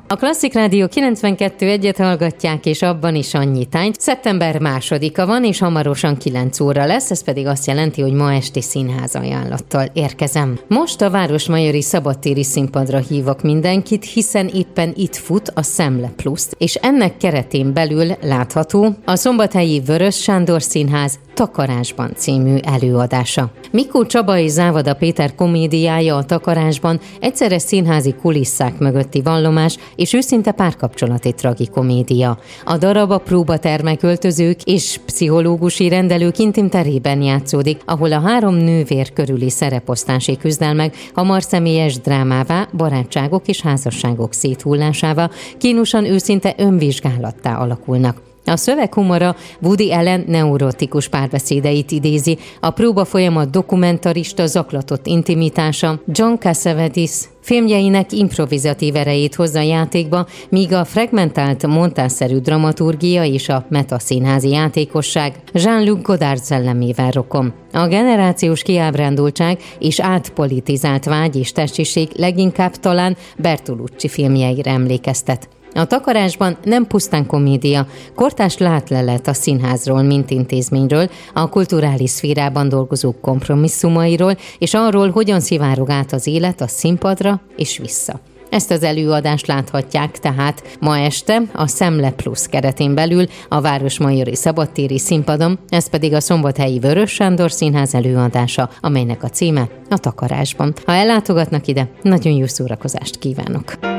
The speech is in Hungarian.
A Klasszik Rádió 92.1-et hallgatják, és abban is annyi tájt. Szeptember 2-a van, és hamarosan 9 óra lesz, ez pedig azt jelenti, hogy ma esti színház ajánlattal érkezem. Most a Városmajori Szabadtéri Színpadra hívok mindenkit, hiszen éppen itt fut a Szemle Plus, és ennek keretén belül látható a szombathelyi Vörös Sándor Színház Takarásban című előadása. Mikó Csaba és Závada Péter komédiája a Takarásban egyszerre színházi kulisszák mögötti vallomás és őszinte párkapcsolati tragikomédia. A darab a próbatermek, költözők és pszichológusi rendelők intim terében játszódik, ahol a 3 nővér körüli szereposztási küzdelmek hamar személyes drámává, barátságok és házasságok széthullásává, kínosan őszinte önvizsgálattá alakulnak. A szöveg humora Woody Allen neurotikus párbeszédeit idézi, a próba folyamat dokumentarista zaklatott intimitása, John Cassavetes filmjeinek improvizatív erejét hozza a játékba, míg a fragmentált montázszerű dramaturgia és a metaszínházi játékosság Jean-Luc Godard szellemével rokon. A generációs kiábrándultság és átpolitizált vágy és testiség leginkább talán Bertolucci filmjeire emlékeztet. A Takarásban nem pusztán komédia, kortárs látlelet a színházról, mint intézményről, a kulturális szférában dolgozók kompromisszumairól, és arról, hogyan szivárog át az élet a színpadra és vissza. Ezt az előadást láthatják tehát ma este a Szemle Plus keretén belül a Városmajori Szabadtéri Színpadon, ez pedig a szombathelyi Vörös Sándor Színház előadása, amelynek a címe a Takarásban. Ha ellátogatnak ide, nagyon jó szórakozást kívánok!